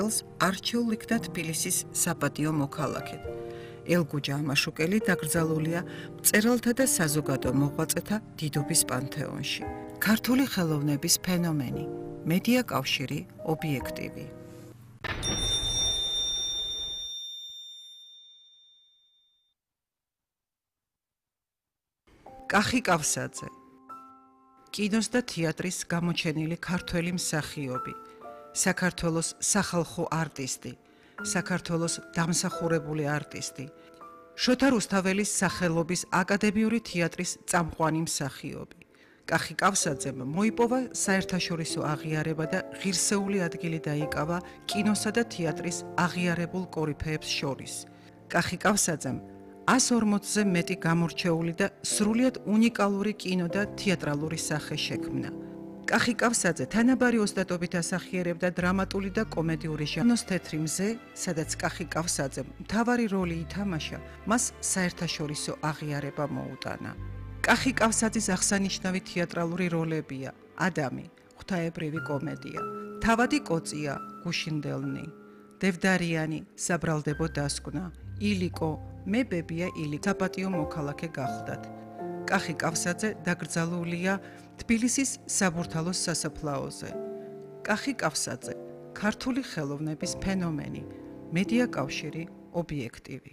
წელს არჩეულ იქნა თბილისის საპატიო მოქალაქედ. ელგუჯა ამაშუკელი დაკრძალულია მწერალთა და საზოგადო მოღვაწეთა დიდობის პანთეონში. ქართული ხელოვნების ფენომენი, მედია კავშირი, ობიექტივი. კახი კავსაძე, კინოს და თეატრის გამოჩენილი ქართველი მსახიობი, საქართველოს სახალხო არტისტი, საქართველოს დამსახურებული არტისტი, შოთა რუსთაველის სახელობის აკადემიური თეატრის წამყვანი მსახიობი. კახი კავსაძემ მოიპოვა საერთაშორისო აღიარება და ღირსეული ადგილი დაიკავა კინოსა და თეატრის აღიარებულ კორიფეებს შორის. კახი კავსაძემ 140-ზე მეტი გამორჩეული და სრულიად უნიკალური კინო და თეატრალური სახე შექმნა. კახი კავსაძე თანაბარი ოსტატობით ასახიერებდა დრამატული და კომედიური ჟანრს თეთრი მზე, სადაც კახი კავსაძემ მთავარი როლი ითამაშა, მას საერთაშორისო აღიარება მოუტანა. კახი კავსაძის აღსანიშნავი თეატრალური როლებია: ადამი, ღვთაებრივი კომედია, თავადი კოწია, გუშინდელნი, დევდარიანი, საბრალდებო დასკვნა, ილიკო, მე ბებია ილიკო, საპატიო მოქალაქე გახლდათ. კახი კავსაძე დაკრძალულია თბილისის საბურთალოს სასაფლაოზე. კახი კავსაძე, ქართული ხელოვნების ფენომენი, მედია კავშირი, ობიექტივი.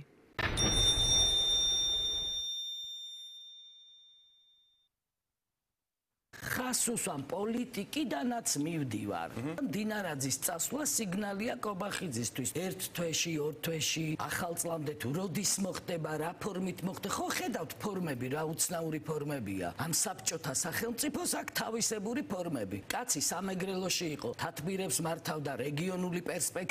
ხასუსან პოლიტიკიდანაც მივდივარ. დინარაძის წასვლა სიგნალია კობახიძისთვის. ერთ თვეში, ორ თვეში, ახალ წლამდე თუ როდის მოხდება, რა ფორმით მოხდება. ხო ხედავთ ფორმები, რა უცნაური ფორმებია. ამ საბჭოთა სახელმწიფოს აქ თავისებური ფორმები. კაცი სამეგრელოში იყო, თათბირებს მართავდა რეგიონული პერსპექტივა.